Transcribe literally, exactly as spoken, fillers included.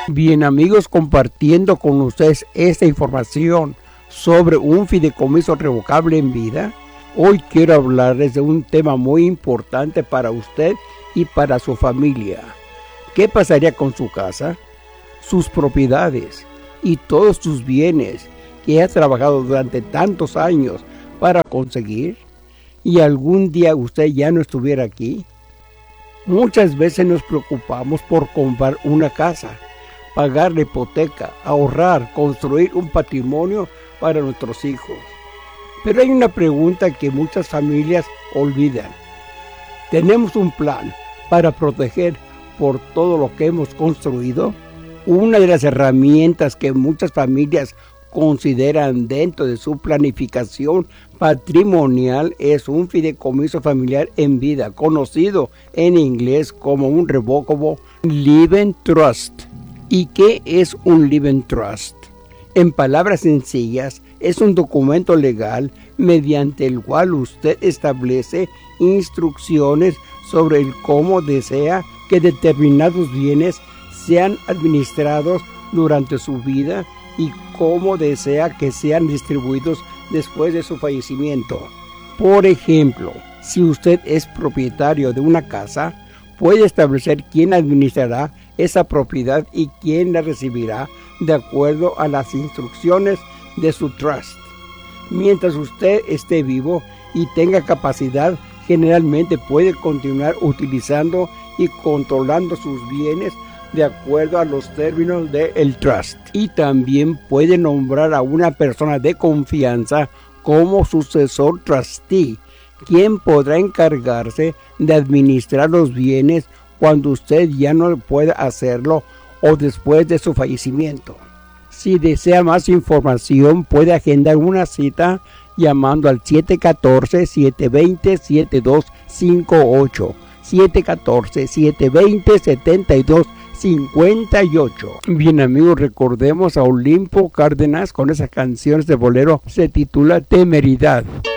Bien amigos, compartiendo con ustedes esta información sobre un fideicomiso revocable en vida, hoy quiero hablarles de un tema muy importante para usted y para su familia. ¿Qué pasaría con su casa, sus propiedades y todos sus bienes que ha trabajado durante tantos años para conseguir y algún día usted ya no estuviera aquí? Muchas veces nos preocupamos por comprar una casa, pagar la hipoteca, ahorrar, construir un patrimonio para nuestros hijos. Pero hay una pregunta que muchas familias olvidan. ¿Tenemos un plan para proteger por todo lo que hemos construido? Una de las herramientas que muchas familias consideran dentro de su planificación patrimonial es un fideicomiso familiar en vida, conocido en inglés como un Revocable Living Trust. ¿Y qué es un Living Trust? En palabras sencillas, es un documento legal mediante el cual usted establece instrucciones sobre el cómo desea que determinados bienes sean administrados durante su vida y cómo desea que sean distribuidos después de su fallecimiento. Por ejemplo, si usted es propietario de una casa, puede establecer quién administrará esa propiedad y quién la recibirá de acuerdo a las instrucciones de su trust. Mientras usted esté vivo y tenga capacidad, generalmente puede continuar utilizando y controlando sus bienes de acuerdo a los términos del trust. Y también puede nombrar a una persona de confianza como sucesor trustee, quien podrá encargarse de administrar los bienes cuando usted ya no pueda hacerlo o después de su fallecimiento. Si desea más información, puede agendar una cita llamando al siete uno cuatro, siete dos cero, siete dos cinco ocho, siete uno cuatro, siete dos cero, siete dos cinco ocho. Bien amigos, recordemos a Olimpo Cárdenas con esas canciones de bolero, se titula Temeridad.